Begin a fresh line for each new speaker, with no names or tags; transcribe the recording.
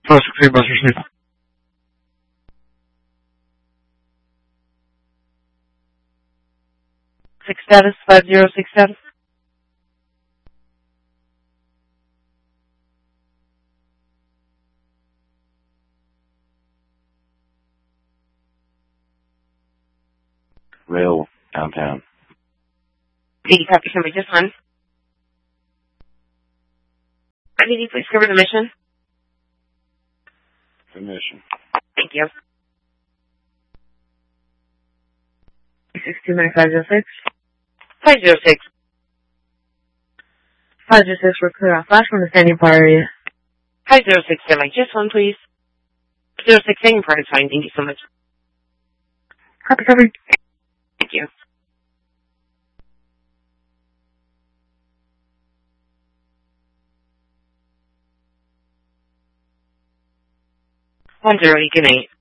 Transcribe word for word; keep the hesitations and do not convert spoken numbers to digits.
five six eight, Buster Smith.
Six status, five zero six status.
Rail, downtown.
Thank you, copy. Somebody just one. I need you please cover the mission.
The mission.
Thank you. six two nine five zero six. five zero six. five zero six, we're clear off flash from the standing bar area. five zero six, semi, just one, please. zero six, standing part is fine. Thank you so much.
Copy, copy.
Thank you. one zero eight, good night.